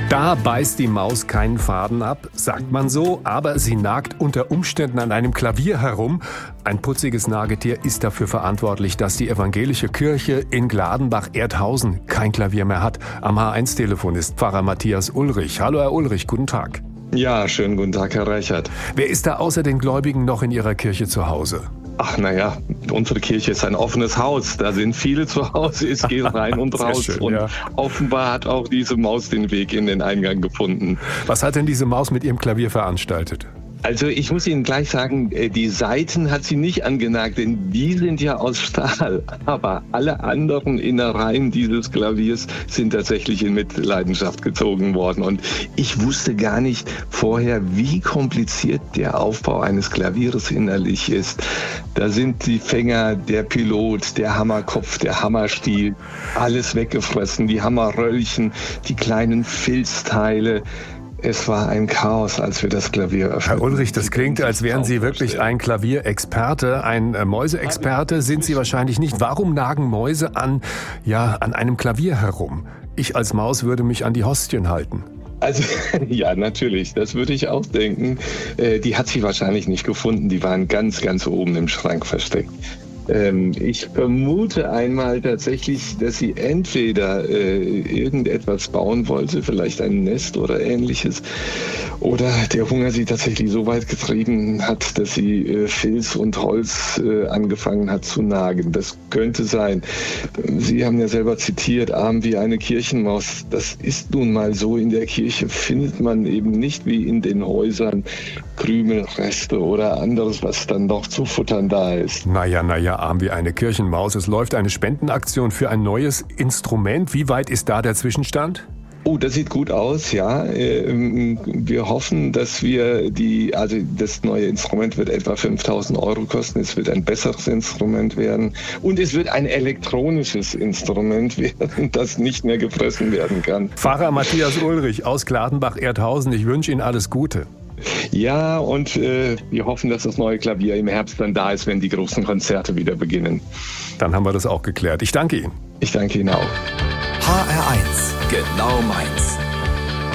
Da beißt die Maus keinen Faden ab, sagt man so, aber sie nagt unter Umständen an einem Klavier herum. Ein putziges Nagetier ist dafür verantwortlich, dass die evangelische Kirche in Gladenbach-Erdhausen kein Klavier mehr hat. Am H1-Telefon ist Pfarrer Matthias Ulrich. Hallo Herr Ulrich, guten Tag. Ja, schönen guten Tag, Herr Reichert. Wer ist da außer den Gläubigen noch in Ihrer Kirche zu Hause? Ach naja, unsere Kirche ist ein offenes Haus. Da sind viele zu Hause, es geht rein und raus. Schön, und ja. Offenbar hat auch diese Maus den Weg in den Eingang gefunden. Was hat denn diese Maus mit ihrem Klavier veranstaltet? Also ich muss Ihnen gleich sagen, die Saiten hat sie nicht angenagt, denn die sind ja aus Stahl. Aber alle anderen Innereien dieses Klaviers sind tatsächlich in Mitleidenschaft gezogen worden. Und ich wusste gar nicht vorher, wie kompliziert der Aufbau eines Klavieres innerlich ist. Da sind die Fänger, der Pilot, der Hammerkopf, der Hammerstiel, alles weggefressen, die Hammerröllchen, die kleinen Filzteile. Es war ein Chaos, als wir das Klavier öffneten. Herr Ulrich, das klingt, als wären Sie wirklich ein Klavierexperte, ein Mäuseexperte sind Sie wahrscheinlich nicht. Warum nagen Mäuse an einem Klavier herum? Ich als Maus würde mich an die Hostien halten. Also, ja, natürlich, das würde ich auch denken. Die hat sie wahrscheinlich nicht gefunden, die waren ganz, ganz oben im Schrank versteckt. Ich vermute einmal tatsächlich, dass sie entweder irgendetwas bauen wollte, vielleicht ein Nest oder ähnliches, oder der Hunger sie tatsächlich so weit getrieben hat, dass sie Filz und Holz angefangen hat zu nagen. Das könnte sein. Sie haben ja selber zitiert, arm wie eine Kirchenmaus. Das ist nun mal so. In der Kirche findet man eben nicht wie in den Häusern Krümelreste oder anderes, was dann noch zu futtern da ist. Naja, arm wie eine Kirchenmaus. Es läuft eine Spendenaktion für ein neues Instrument. Wie weit ist da der Zwischenstand? Oh, das sieht gut aus, ja. Wir hoffen, dass das neue Instrument wird etwa 5.000 € kosten. Es wird ein besseres Instrument werden. Und es wird ein elektronisches Instrument werden, das nicht mehr gefressen werden kann. Pfarrer Matthias Ulrich aus Gladenbach-Erdhausen. Ich wünsche Ihnen alles Gute. Ja, und wir hoffen, dass das neue Klavier im Herbst dann da ist, wenn die großen Konzerte wieder beginnen. Dann haben wir das auch geklärt. Ich danke Ihnen. Ich danke Ihnen auch. HR1, genau meins.